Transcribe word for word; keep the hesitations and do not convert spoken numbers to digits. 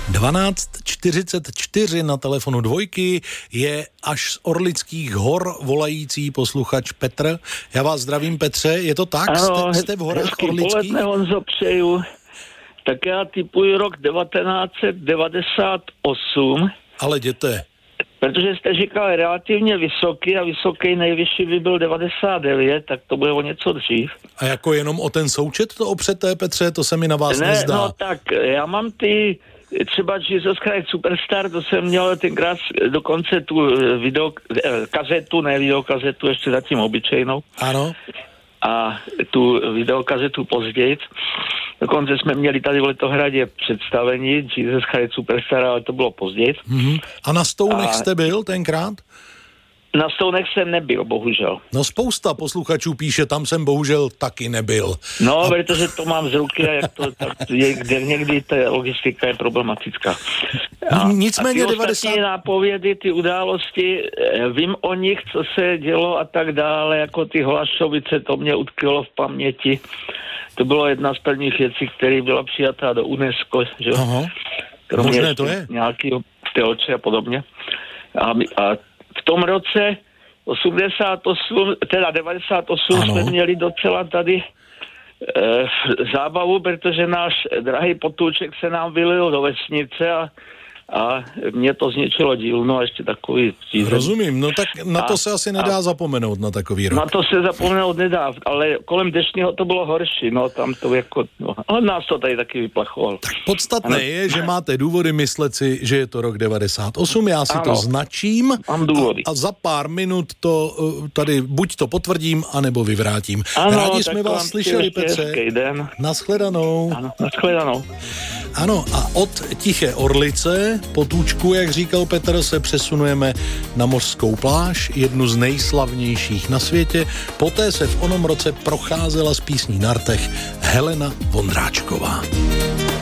dvanáct čtyřicet čtyři na telefonu dvojky je až z Orlických hor volající posluchač Petr. Já vás zdravím, Petře, je to tak? Ano, jste, jste v horách Orlických? Poledne, Honzo, přeju. Tak já typuji rok devatenáct set devadesát osm. Ale jděte. Protože jste říkal relativně vysoký a vysoký nejvyšší by byl devadesát devět, tak to bude o něco dřív. A jako jenom o ten součet to opřete, Petře, to se mi na vás ne, nezdá. No tak, já mám ty, třeba Jesus Christ Superstar, to jsem měl tenkrát dokonce tu video, kazetu, ne videokazetu, ještě zatím obyčejnou. Ano. A tu videokazetu později. Dokonce jsme měli tady v Letohradě představení Jesus Christ Superstar, ale to bylo později. Mm-hmm. A na Stounech A... jste byl tenkrát? Na Stounech jsem nebyl, bohužel. No spousta posluchačů píše, tam jsem bohužel taky nebyl. No, a... protože to mám z ruky a jak to, tak je, kde někdy ta logistika je problematická. A, Nicméně a ty devadesát... ostatní nápovědy, ty události, vím o nich, co se dělo a tak dále, jako ty Hlašovice, to mě utkvělo v paměti. To bylo jedna z prvních věcí, která byla přijatá do UNESCO, že? Aha. Možné to je. Nějaký teoče a podobně. A, a v tom roce osmdesát osm, teda devadesát osm ano. jsme měli docela tady e, zábavu, protože náš drahý potůček se nám vylil do vesnice a, a mě to zničilo dílnu a ještě takový... Přízem. Rozumím, no tak na to a, se asi nedá a, zapomenout na takový rok. Na to se zapomenout nedá, ale kolem dešního to bylo horší, no tam to jako... No, ale nás to tady taky vyplachovalo. Tak podstatné ano. je, že máte důvody myslet si, že je to rok devadesát osm, já si ano. to značím Mám důvody. A, a za pár minut to tady buď to potvrdím, anebo vyvrátím. Ano, Rádi jsme vás slyšeli, Petře. Naschledanou. Ano, naschledanou. Ano, a od Tiché Orlice, potůčku, jak říkal Petr, se přesunujeme na mořskou pláž, jednu z nejslavnějších na světě. Poté se v onom roce procházela z písní na rtech Helena Vondráčková.